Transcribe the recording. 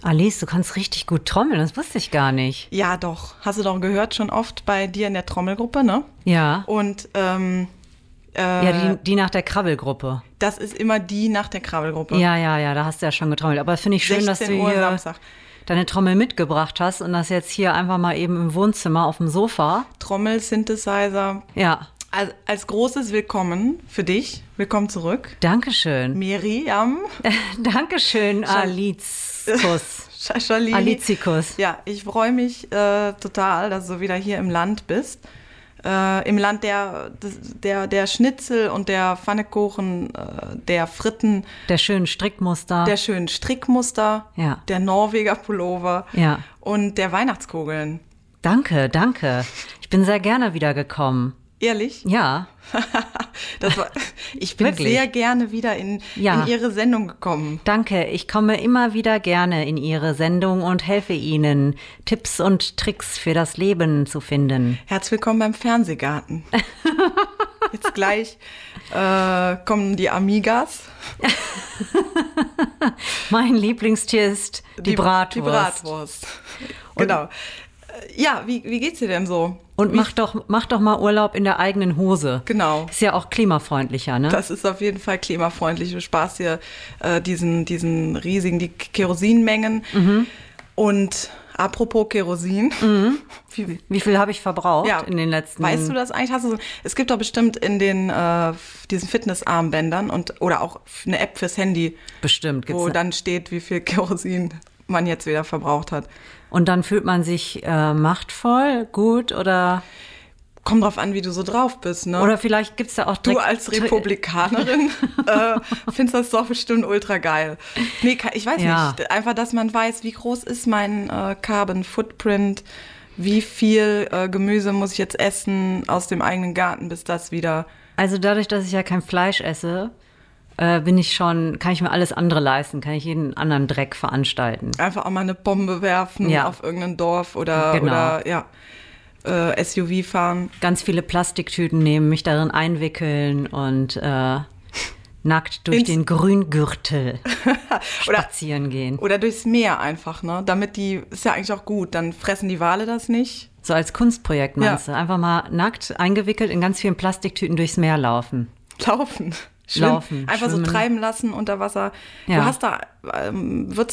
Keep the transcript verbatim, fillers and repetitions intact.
Alice, du kannst richtig gut trommeln, das wusste ich gar nicht. Ja, doch. Hast du doch gehört, schon oft bei dir in der Trommelgruppe, ne? Ja. Und, ähm, äh, Ja, die, die nach der Krabbelgruppe. Das ist immer die nach der Krabbelgruppe. Ja, ja, ja, da hast du ja schon getrommelt. Aber finde ich schön, dass du sechzehn Uhr hier Samstag. deine Trommel mitgebracht hast und das jetzt hier einfach mal eben im Wohnzimmer auf dem Sofa. Trommel, Synthesizer. Ja. Als, als großes Willkommen für dich. Willkommen zurück. Dankeschön. Miriam. Dankeschön, Alizkus. Schalini. Alizikus. Ja, ich freue mich äh, total, dass du wieder hier im Land bist. Äh, Im Land der, der, der Schnitzel und der Pfannekuchen, äh, der Fritten. Der schönen Strickmuster. Der schönen Strickmuster. Ja. Der Norweger Pullover. Ja. Und der Weihnachtskugeln. Danke, danke. Ich bin sehr gerne wiedergekommen. Ehrlich? Ja. Das war, ich bin Wirklich? sehr gerne wieder in, Ja. in Ihre Sendung gekommen. Danke, ich komme immer wieder gerne in Ihre Sendung und helfe Ihnen, Tipps und Tricks für das Leben zu finden. Herzlich willkommen beim Fernsehgarten. Jetzt gleich äh, kommen die Amigas. Mein Lieblingstier ist die, Bratwurst. Die Bratwurst. Genau. Ja, wie, wie geht's dir denn so? Und wie, mach doch, mach doch mal Urlaub in der eigenen Hose. Genau. Ist ja auch klimafreundlicher, ne? Das ist auf jeden Fall klimafreundlich. Du sparst dir äh, diesen, diesen riesigen die Kerosinmengen. Mhm. Und apropos Kerosin. Mhm. Wie, Wie viel habe ich verbraucht ja, in den letzten... Weißt du das eigentlich? Hast du so, es gibt doch bestimmt in den äh, diesen Fitnessarmbändern und oder auch eine App fürs Handy, Bestimmt gibt's wo eine- dann steht, wie viel Kerosin man jetzt wieder verbraucht hat. Und dann fühlt man sich äh, machtvoll, gut oder... Kommt drauf an, wie du so drauf bist, ne? Oder vielleicht gibt's da auch Du direkt- als Republikanerin äh, findest das doch bestimmt ultra geil. Nee, ka- ich weiß Ja. nicht. Einfach, dass man weiß, wie groß ist mein äh, Carbon Footprint, wie viel äh, Gemüse muss ich jetzt essen aus dem eigenen Garten, bis das wieder... Also dadurch, dass ich ja kein Fleisch esse, äh, bin ich schon, kann ich mir alles andere leisten, kann ich jeden anderen Dreck veranstalten. Einfach auch mal eine Bombe werfen Ja. auf irgendein Dorf oder, Genau. oder ja, äh, S U V fahren. Ganz viele Plastiktüten nehmen, mich darin einwickeln und äh, nackt durch Ins- den Grüngürtel Oder- spazieren gehen. Oder durchs Meer einfach, ne? Damit die, ist ja eigentlich auch gut, dann fressen die Wale das nicht. So als Kunstprojekt meinst Ja. du? Einfach mal nackt eingewickelt in ganz vielen Plastiktüten durchs Meer laufen. Laufen. Schwimmen. Laufen, Einfach schwimmen. so treiben lassen unter Wasser. Ja. Du hast da, ähm, wird